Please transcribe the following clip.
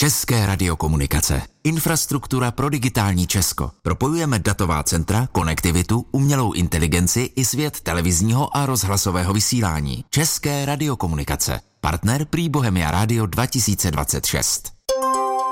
České radiokomunikace. Infrastruktura pro digitální Česko. Propojujeme datová centra, konektivitu, umělou inteligenci i svět televizního a rozhlasového vysílání. České radiokomunikace. Partner prý Bohemia Radio 2026.